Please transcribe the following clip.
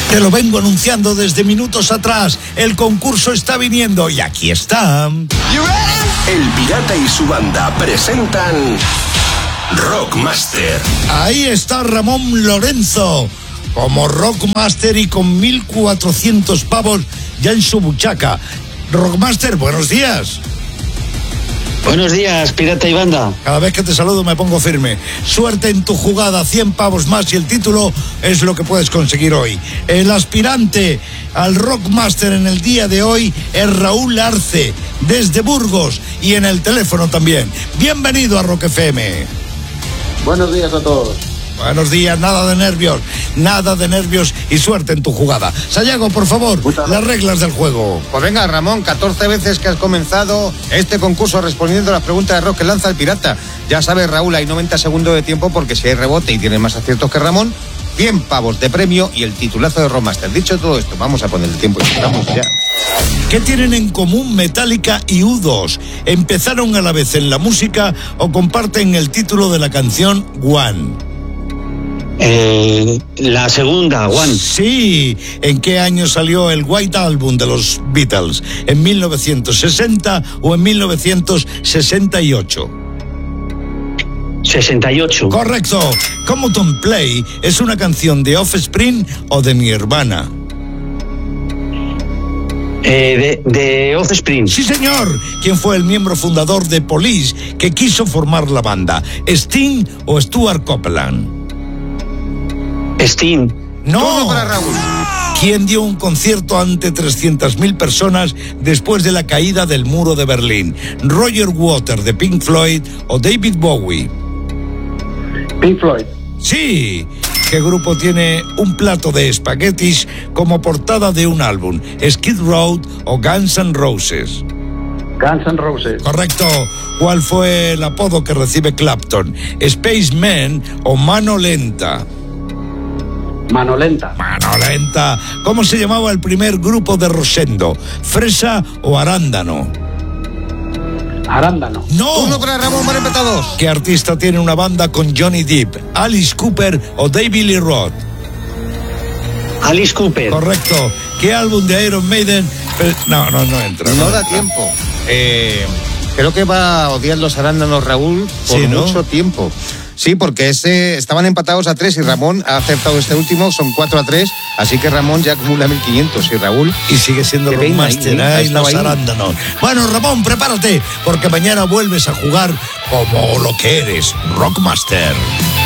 Te lo vengo anunciando desde minutos atrás. El concurso está viniendo y aquí está. El Pirata y su banda presentan Rockmaster. Ahí está Ramón Lorenzo como Rockmaster y con 1.400 pavos ya en su buchaca. Rockmaster, buenos días. Buenos días, Pirata y banda. Cada vez que te saludo me pongo firme. Suerte en tu jugada, 100 pavos más y el título es lo que puedes conseguir hoy. El aspirante al Rockmaster en el día de hoy es Raúl Arce, desde Burgos, y en el teléfono también. Bienvenido a Rock FM. Buenos días a todos. Buenos días, nada de nervios y suerte en tu jugada. Sayago, por favor, las reglas del juego. Pues venga, Ramón, 14 veces que has comenzado este concurso respondiendo a las preguntas de rock que lanza el pirata. Ya sabes, Raúl, hay 90 segundos de tiempo porque si hay rebote y tienes más aciertos que Ramón, 100 pavos de premio y el titulazo de Rockmaster. Dicho todo esto, vamos a poner el tiempo y estamos ya. ¿Qué tienen en común Metallica y U2? ¿Empezaron a la vez en la música o comparten el título de la canción One? La segunda, One. Sí. ¿En qué año salió el White Album de los Beatles? ¿En 1960 o en 1968? 68. Correcto. Come Don't Play es una canción de Offspring o de Nirvana. De Offspring. Sí, señor. ¿Quién fue el miembro fundador de Police que quiso formar la banda? ¿Sting o Stuart Copeland? Sting. No. Todo para Raúl. ¿Quién dio un concierto ante 300.000 personas después de la caída del muro de Berlín? ¿Roger Waters de Pink Floyd o David Bowie? Pink Floyd. Sí. ¿Qué grupo tiene un plato de espaguetis como portada de un álbum? ¿Skid Row o Guns N' Roses? Guns N' Roses. Correcto. ¿Cuál fue el apodo que recibe Clapton? ¿Spaceman o Mano Lenta? Mano Lenta. Mano Lenta. ¿Cómo se llamaba el primer grupo de Rosendo? ¿Fresa o Arándano? Arándano. No. Uno para Ramón, para empatados. ¿Qué artista tiene una banda con Johnny Depp? ¿Alice Cooper o David Lee Roth? Alice Cooper. Correcto. ¿Qué álbum de Iron Maiden? No entra. No da tiempo. Creo que va a odiar los arándanos Raúl por Sí, ¿no? mucho tiempo. Sí, porque estaban empatados a 3 y Ramón ha acertado este último, son 4-3, así que Ramón ya acumula 1.500 y Raúl... Y sigue siendo Rockmaster, ahí, los ahí. arándanos. Bueno, Ramón, prepárate, porque mañana vuelves a jugar como lo que eres, Rockmaster.